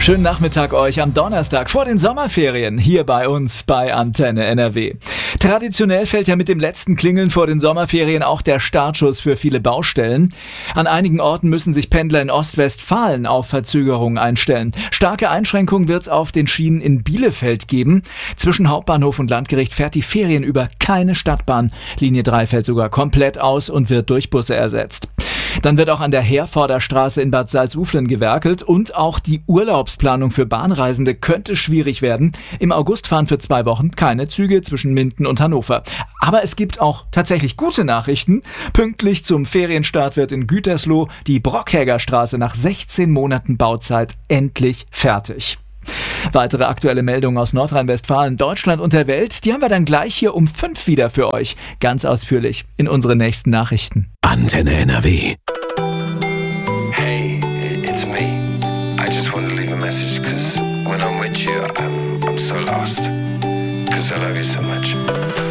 Schönen Nachmittag euch am Donnerstag vor den Sommerferien hier bei uns bei Antenne NRW. Traditionell fällt ja mit dem letzten Klingeln vor den Sommerferien auch der Startschuss für viele Baustellen. An einigen Orten müssen sich Pendler in Ostwestfalen auf Verzögerungen einstellen. Starke Einschränkungen wird es auf den Schienen in Bielefeld geben. Zwischen Hauptbahnhof und Landgericht fährt die Ferien über keine Stadtbahn. Linie 3 fällt sogar komplett aus und wird durch Busse ersetzt. Dann wird auch an der Herforder-Straße in Bad Salzuflen gewerkelt und auch die Urlaubsplanung für Bahnreisende könnte schwierig werden. Im August fahren für 2 Wochen keine Züge zwischen Minden und Hannover. Aber es gibt auch tatsächlich gute Nachrichten. Pünktlich zum Ferienstart wird in Gütersloh die Brockhäger Straße nach 16 Monaten Bauzeit endlich fertig. Weitere aktuelle Meldungen aus Nordrhein-Westfalen, Deutschland und der Welt, die haben wir dann gleich hier um 5 wieder für euch. Ganz ausführlich in unseren nächsten Nachrichten. Antenne NRW. Hey, it's me. I just want to leave a message because when I'm with you, I'm so lost. Because I love you so much.